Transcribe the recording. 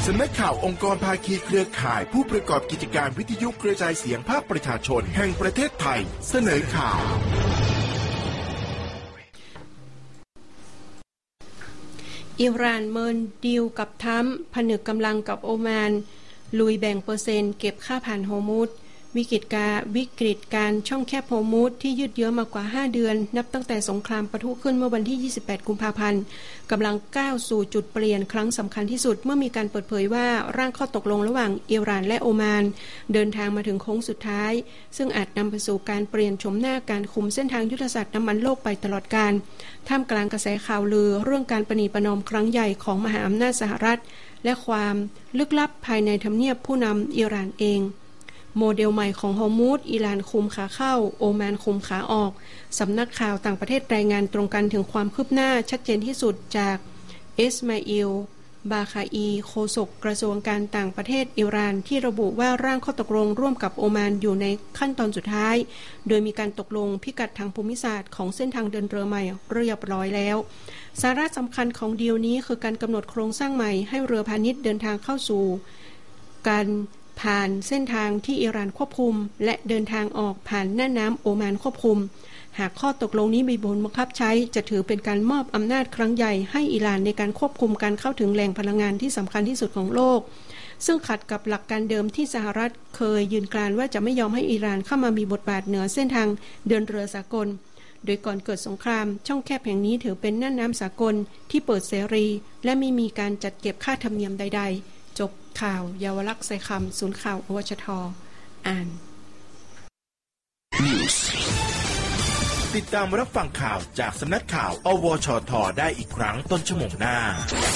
สำนักข่าวองค์กรภาคีเครือข่ายผู้ประกอบกิจการวิทยุกระจายเสียงภาคประชาชนแห่งประเทศไทยเสนอข่าวอิหร่านเมินดีลกับทรัมป์ผนึกกำลังกับโอมานลุยแบ่งเปอร์เซ็นต์เก็บค่าผ่านฮอร์มุซวิกฤตการช่องแคบฮอร์มุซที่ยืดเยื้อมากว่า5เดือนนับตั้งแต่สงครามปะทุขึ้นเมื่อวันที่28กุมภาพันธ์กำลังก้าวสู่จุดเปลี่ยนครั้งสำคัญที่สุดเมื่อมีการเปิดเผยว่าร่างข้อตกลงระหว่างอิหร่านและโอมานเดินทางมาถึงโค้งสุดท้ายซึ่งอาจนำไปสู่การเปลี่ยนโฉมหน้าการคุมเส้นทางยุทธศาสตร์น้ำมันโลกไปตลอดกาลท่ามกลางกระแสข่าวลือเรื่องการประนีประนอมครั้งใหญ่ของมหาอำนาจสหรัฐและความลึกลับภายในทำเนียบผู้นำอิหร่านเองโมเดลใหม่ของฮอร์มุซอิหร่านคุมขาเข้าโอมานคุมขาออกสำนักข่าวต่างประเทศรายงานตรงกันถึงความคืบหน้าชัดเจนที่สุดจากอิสมาอิลบาคาอีโฆษกกระทรวงการต่างประเทศอิหร่านที่ระบุว่าร่างข้อตกลงร่วมกับโอมานอยู่ในขั้นตอนสุดท้ายโดยมีการตกลงพิกัดทางภูมิศาสตร์ของเส้นทางเดินเรือใหม่เรียบร้อยแล้วสาระสำคัญของดีลนี้คือการกำหนดโครงสร้างใหม่ให้เรือพาณิชย์เดินทางเข้าสู่การผ่านเส้นทางที่อิหร่านควบคุมและเดินทางออกผ่านน่านน้ำโอมานควบคุมหากข้อตกลงนี้มีผลบังคับใช้จะถือเป็นการมอบอำนาจครั้งใหญ่ให้อิหร่านในการควบคุมการเข้าถึงแหล่งพลังงานที่สำคัญที่สุดของโลกซึ่งขัดกับหลักการเดิมที่สหรัฐเคยยืนกรานว่าจะไม่ยอมให้อิหร่านเข้ามามีบทบาทเหนือเส้นทางเดินเรือสากลโดยก่อนเกิดสงครามช่องแคบแห่งนี้ถือเป็นน่านน้ำสากลที่เปิดเสรีและไม่มีการจัดเก็บค่าธรรมเนียมใดๆจบข่าวเยาวลักษณ์ใส่คำศูนย์ข่าวอวชท.อ่านติดตามรับฟังข่าวจากสำนักข่าวอวชท.ได้อีกครั้งต้นชั่วโมงหน้า